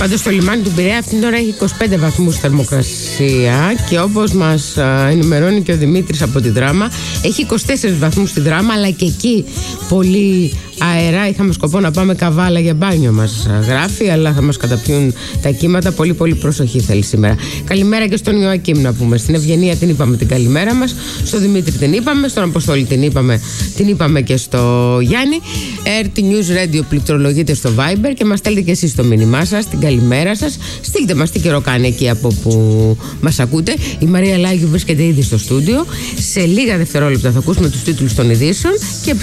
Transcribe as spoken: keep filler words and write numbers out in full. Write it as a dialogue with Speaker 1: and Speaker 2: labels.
Speaker 1: Πάντως στο λιμάνι του Πειραιά αυτήν την ώρα έχει είκοσι πέντε βαθμούς θερμοκρασία και όπως μας ενημερώνει και ο Δημήτρης από τη Δράμα, έχει είκοσι τέσσερις βαθμούς στη Δράμα, αλλά και εκεί πολύ αερά. Είχαμε σκοπό να πάμε Καβάλα για μπάνιο, μας γράφει, αλλά θα μας καταπιούν τα κύματα. Πολύ πολύ προσοχή θέλει σήμερα. Καλημέρα και στον Ιωακήμ να πούμε. Στην Ευγενία την είπαμε την καλημέρα μας, στον Δημήτρη την είπαμε, στον Αποστόλη την είπαμε, την είπαμε και στο Γιάννη. αρ τι News Radio πληκτρολογείτε στο Viber και μας στέλνετε και εσείς το μήνυμά σας, την καλημέρα σας. Στείλτε μας τι καιρό κάνει εκεί από που μας ακούτε. Η Μαρία Λάγιου βρίσκεται ήδη στο στούντιο. Σε λίγα δευτερόλεπτα θα ακούσουμε τους τίτλους των ειδήσεων και